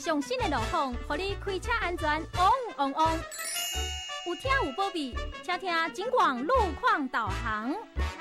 上新的路况，让你开车安全旺旺旺。有听有保庇，请听警广路况导航。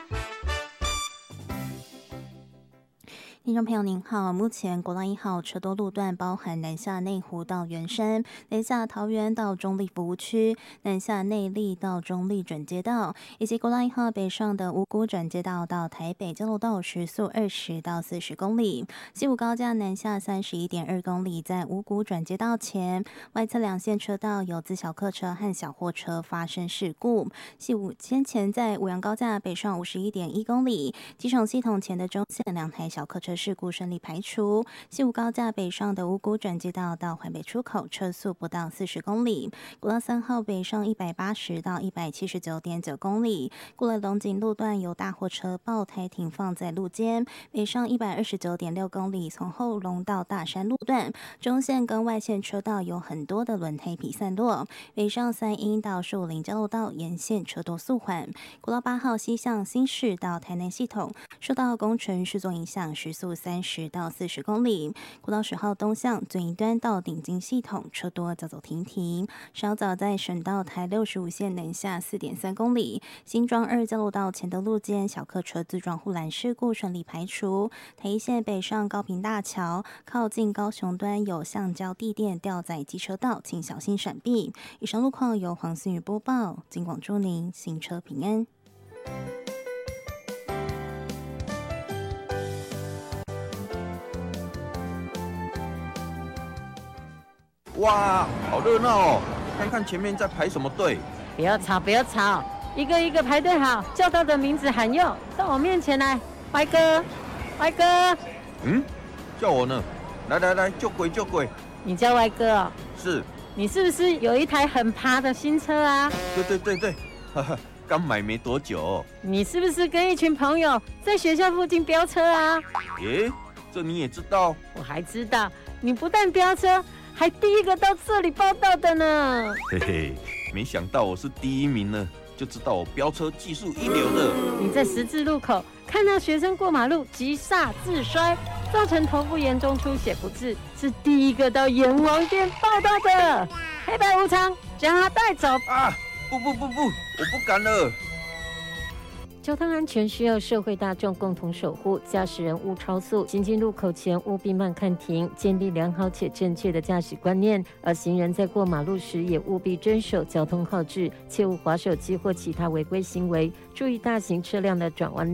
听众朋友您好，目前国道1号车多路段包含南下内湖到圆山、南下桃园到中立服务区、南下内壢到中立转接道，以及国道1号北上的五股转接道到台北交流道时速20到40公里。西武高架南下31.2公里，在五股转接道前外侧两线车道有自小客车和小货车发生事故。西武先前在五杨高架北上51.1公里，机场系统前的中线两台小客车事故顺利排除。西武高架北上的五股转接道到环北出口车速不到40公里。国道3号北上180到179.9公里。过了龙井路段有大货车爆胎停放在路肩，北上129.6公里，从后龙到大山路段，中线跟外线车道有很多的轮胎皮散落。北上三鶯到树林交流道沿线车多速缓。国道8号西向新市到台南系统受到工程施作影响，时速30到40公里。国道10号东向最一端到顶金系统车多早走停停。稍早在省道台65线南下4.3公里，新庄2交流道前的路肩小客车自撞护栏事故顺利排除。台一线北上高屏大桥靠近高雄端有橡胶地垫吊在机车道，请小心闪避。以上路况由黄思雨播报，警广祝您行车平安。 哇，好热闹哦！看看前面在排什么队。 不要吵，不要吵，一个一个排队好，叫他的名字喊用，到我面前来，歪哥，歪哥。 嗯，叫我呢？来来来，救鬼救鬼！ 你叫歪哥哦？ 是。 你是不是有一台很爬的新车啊？ 对，哈哈，刚买没多久。 你是不是跟一群朋友在学校附近飙车啊？ 耶，这你也知道？ 我还知道，你不但飙车，还第一个到这里报道的呢。 嘿嘿，没想到我是第一名呢，就知道我飙车技术一流的。 你在十字路口看到学生过马路急刹自摔，造成头部严重出血不治，是第一个到阎王殿报道的。黑白无常，将他带走。 啊！不，我不敢了。 交通安全需要社会大众共同守护，驾驶人勿超速，行进路口前务必慢看停，建立良好且正确的驾驶观念。而行人在过马路时也务必遵守交通号志，切勿滑手机或其他违规行为，注意大型车辆的转弯